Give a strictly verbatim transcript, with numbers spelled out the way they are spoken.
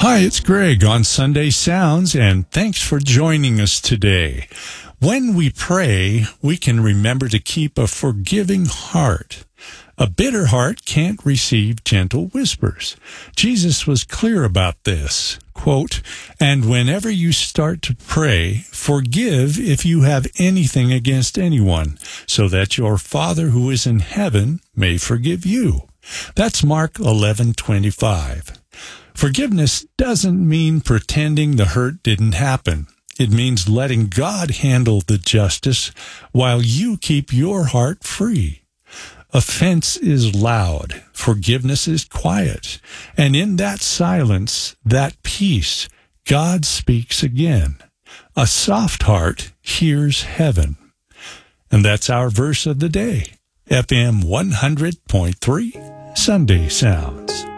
Hi, it's Greg on Sunday Sounds, and thanks for joining us today. When we pray, we can remember to keep a forgiving heart. A bitter heart can't receive gentle whispers. Jesus was clear about this. Quote, "And whenever you start to pray, forgive if you have anything against anyone, so that your Father who is in heaven may forgive you." That's Mark eleven twenty-five. Forgiveness doesn't mean pretending the hurt didn't happen. It means letting God handle the justice while you keep your heart free. Offense is loud. Forgiveness is quiet. And in that silence, that peace, God speaks again. A soft heart hears heaven. And that's our verse of the day. F M one hundred point three, Sunday Sounds.